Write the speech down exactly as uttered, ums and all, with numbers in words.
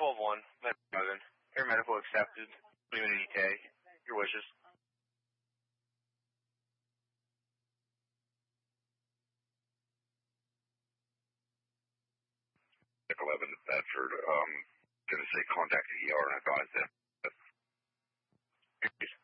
twelve one, eleven. Air medical accepted. What do you need to take? Your wishes. eleven to Bedford. Um, going to say contact the E R and advise them.